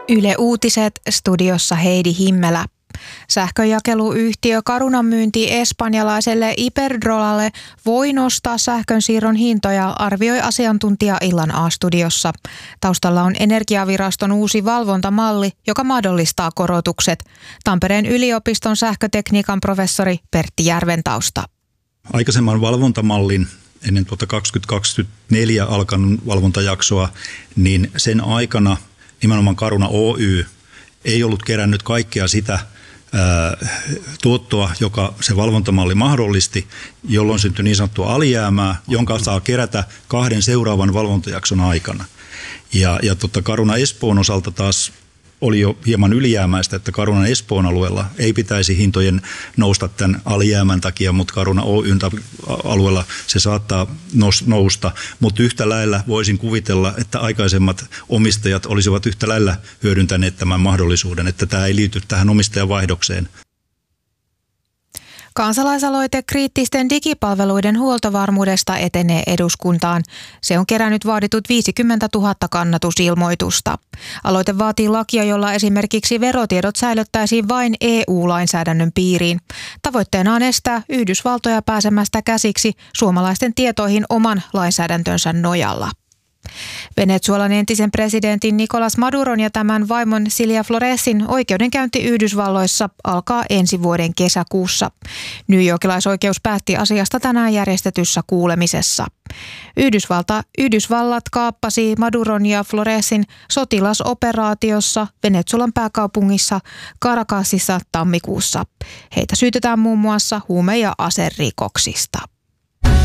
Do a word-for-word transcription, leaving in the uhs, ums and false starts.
Yle Uutiset, studiossa Heidi Himmelä. Sähkönjakeluyhtiö Carunan myynti espanjalaiselle Iberdrolalle voi nostaa sähkönsiirron hintoja, arvioi asiantuntija Illan A-studiossa. Taustalla on Energiaviraston uusi valvontamalli, joka mahdollistaa korotukset. Tampereen yliopiston sähkötekniikan professori Pertti Järventausta. Aikaisemman valvontamallin ennen tuota kaksituhattakaksikymmentäneljä alkanut valvontajaksoa, niin sen aikana nimenomaan Caruna Oy ei ollut kerännyt kaikkea sitä ää, tuottoa, joka se valvontamalli mahdollisti, jolloin syntyi niin sanottua alijäämää, jonka saa kerätä kahden seuraavan valvontajakson aikana. Ja, ja totta Caruna Espoon osalta taas oli jo hieman ylijäämäistä, että Carunan Espoon alueella ei pitäisi hintojen nousta tämän alijäämän takia, mutta Caruna Oyn alueella se saattaa nousta. Mutta yhtä lailla voisin kuvitella, että aikaisemmat omistajat olisivat yhtä lailla hyödyntäneet tämän mahdollisuuden, että tämä ei liity tähän omistajavaihdokseen. Kansalaisaloite kriittisten digipalveluiden huoltovarmuudesta etenee eduskuntaan. Se on kerännyt vaaditut viisikymmentätuhatta kannatusilmoitusta. Aloite vaatii lakia, jolla esimerkiksi verotiedot säilyttäisiin vain E U-lainsäädännön piiriin. Tavoitteena on estää Yhdysvaltoja pääsemästä käsiksi suomalaisten tietoihin oman lainsäädäntönsä nojalla. Venezuelan entisen presidentin Nicolás Maduron ja tämän vaimon Cilia Floresin oikeudenkäynti Yhdysvalloissa alkaa ensi vuoden kesäkuussa. Newyorkilaisoikeus päätti asiasta tänään järjestetyssä kuulemisessa. Yhdysvalta, Yhdysvallat kaappasi Maduron ja Floresin sotilasoperaatiossa Venezuelan pääkaupungissa Caracasissa tammikuussa. Heitä syytetään muun muassa huume- ja aserikoksista.